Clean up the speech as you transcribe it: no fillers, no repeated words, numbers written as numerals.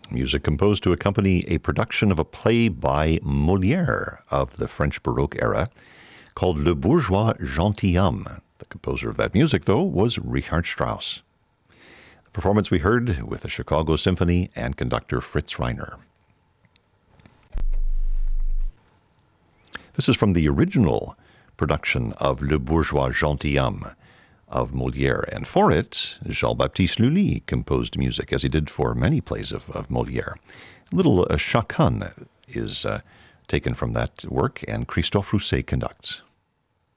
Music composed to accompany a production of a play by Molière of the French Baroque era called Le Bourgeois Gentilhomme. The composer of that music, though, was Richard Strauss. The performance we heard with the Chicago Symphony and conductor Fritz Reiner. This is from the original production of Le Bourgeois Gentilhomme of Molière, and for it, Jean-Baptiste Lully composed music, as he did for many plays of Molière. Little Chaconne is taken from that work, and Christophe Rousset conducts.